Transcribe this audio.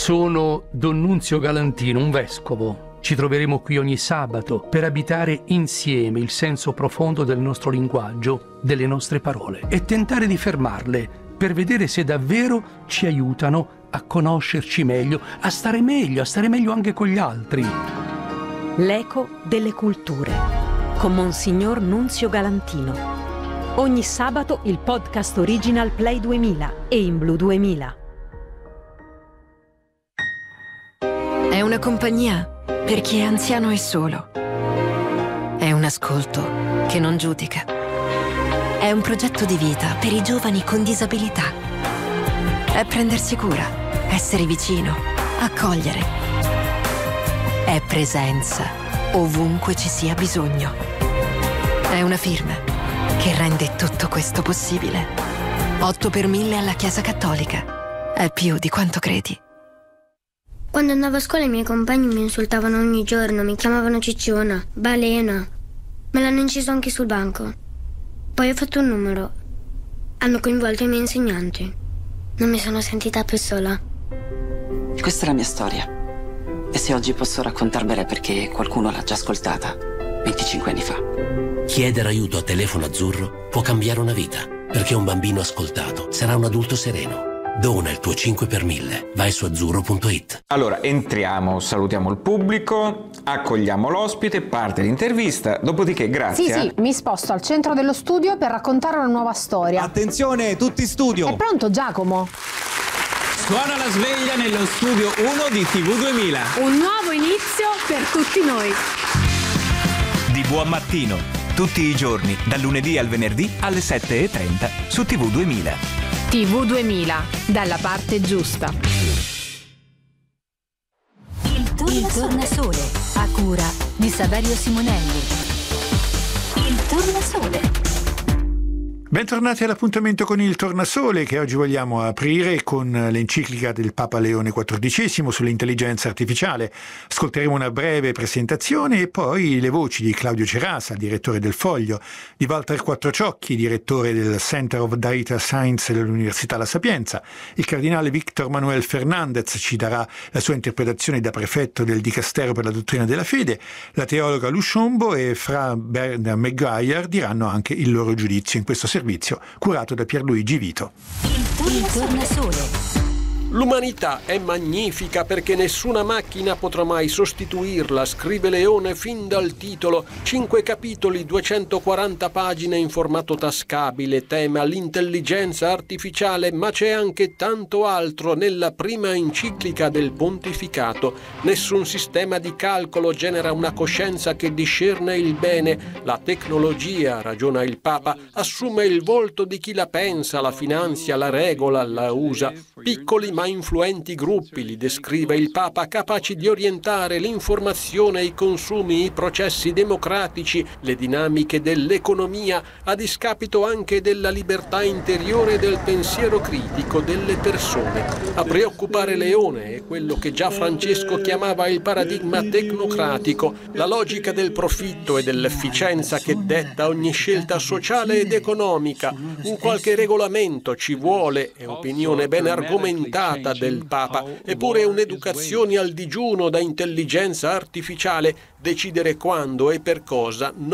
Sono Don Nunzio Galantino, un vescovo. Ci troveremo qui ogni sabato per abitare insieme il senso profondo del nostro linguaggio, delle nostre parole e tentare di fermarle per vedere se davvero ci aiutano a conoscerci meglio, a stare meglio anche con gli altri. L'eco delle culture con Monsignor Nunzio Galantino. Ogni sabato il podcast original Play 2000 e in Blu 2000. È una compagnia per chi è anziano e solo. È un ascolto che non giudica. È un progetto di vita per i giovani con disabilità. È prendersi cura, essere vicino, accogliere. È presenza ovunque ci sia bisogno. È una firma che rende tutto questo possibile. 8 per 1000 alla Chiesa Cattolica. È più di quanto credi. Quando andavo a scuola i miei compagni mi insultavano ogni giorno, mi chiamavano cicciona, balena. Me l'hanno inciso anche sul banco. Poi ho fatto un numero. Hanno coinvolto i miei insegnanti. Non mi sono sentita più sola. Questa è la mia storia. E se oggi posso raccontarvela è perché qualcuno l'ha già ascoltata 25 anni fa. Chiedere aiuto a Telefono Azzurro può cambiare una vita, perché un bambino ascoltato sarà un adulto sereno. Dona il tuo 5 per 1000. Vai su azzurro.it. Allora, entriamo, salutiamo il pubblico, accogliamo l'ospite, parte l'intervista, dopodiché grazie. Sì, mi sposto al centro dello studio per raccontare una nuova storia. Attenzione, tutti in studio. È pronto Giacomo? Suona la sveglia nello studio 1 di TV 2000. Un nuovo inizio per tutti noi. Di buon mattino, tutti i giorni, dal lunedì al venerdì alle 7:30 su TV 2000. TV 2000, dalla parte giusta. Il Tornasole, a cura di Saverio Simonelli. Il Tornasole. Bentornati all'appuntamento con il Tornasole, che oggi vogliamo aprire con l'enciclica del Papa Leone XIV sull'intelligenza artificiale. Ascolteremo una breve presentazione e poi le voci di Claudio Cerasa, direttore del Foglio, di Walter Quattrociocchi, direttore del Center of Data Science dell'Università La Sapienza. Il cardinale Victor Manuel Fernandez ci darà la sua interpretazione da prefetto del Dicastero per la dottrina della fede. La teologa Lusciombo e Fra Bernard Maguire diranno anche il loro giudizio in questo servizio curato da Pierluigi Vito. Il Tornasole. L'umanità è magnifica perché nessuna macchina potrà mai sostituirla, scrive Leone fin dal titolo. 5 capitoli, 240 pagine in formato tascabile, tema l'intelligenza artificiale, ma c'è anche tanto altro nella prima enciclica del pontificato. Nessun sistema di calcolo genera una coscienza che discerne il bene. La tecnologia, ragiona il Papa, assume il volto di chi la pensa, la finanzia, la regola, la usa. Piccoli ma influenti gruppi, li descrive il Papa, capaci di orientare l'informazione, i consumi, i processi democratici, le dinamiche dell'economia, a discapito anche della libertà interiore e del pensiero critico delle persone. A preoccupare Leone è quello che già Francesco chiamava il paradigma tecnocratico, la logica del profitto e dell'efficienza che detta ogni scelta sociale ed economica. Un qualche regolamento ci vuole, è opinione ben argomentata del Papa, eppure un'educazione al digiuno da intelligenza artificiale, decidere quando e per cosa non